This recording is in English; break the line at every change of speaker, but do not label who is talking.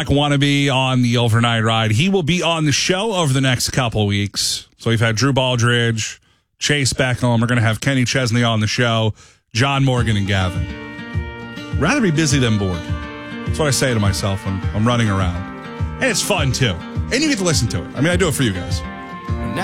Black wannabe on the overnight ride. He will be on the show over the next couple weeks. So we've had Drew Baldridge, Chase Beckham. We're going to have Kenny Chesney on the show, John Morgan, and Gavin. Rather be busy than bored. That's what I say to myself when I'm running around. And it's fun, too. And you get to listen to it. I mean, I do it for you guys.